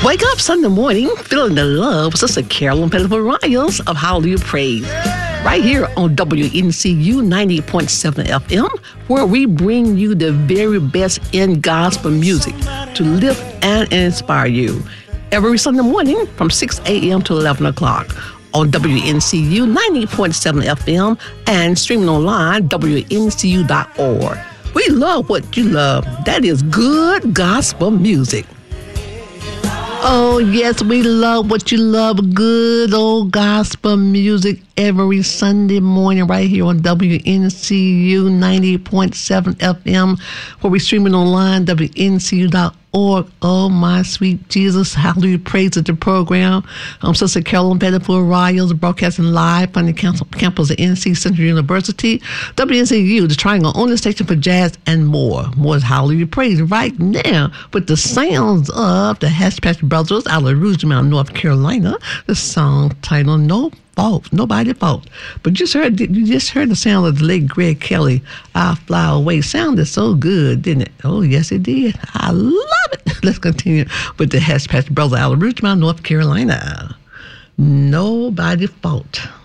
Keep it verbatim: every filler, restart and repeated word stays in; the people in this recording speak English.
Wake up Sunday morning feeling the love with Sister Carolyn Pettiford Riles of Hallelujah Praise. Right here on W N C U ninety point seven F M, where we bring you the very best in gospel music to lift and inspire you. Every Sunday morning from six a.m. to eleven o'clock on W N C U ninety point seven F M and streaming online W N C U dot org. We love what you love. That is good gospel music. Oh, yes, we love what you love. Good old gospel music every Sunday morning right here on W N C U ninety point seven F M, where we streaming online, W N C U dot org. Oh, my sweet Jesus. Hallelujah. Praise at the program. I'm Sister Carolyn Pettiford Riles, broadcasting live from the campus of N C Central University. W N C U, the Triangle, only station for jazz and more. More Hallelujah Praise right now with the sounds of the Hatchpatch Brothers out of Rougemont, North Carolina. The song titled No Fault, Nobody Fault. But you just heard, you just heard the sound of the late Greg Kelly, I'll Fly Away. Sounded so good, didn't it? Oh, yes, it did. I love it. Let's continue with the Hatchpatch Brothers out of Rougemont, North Carolina. Nobody Fault.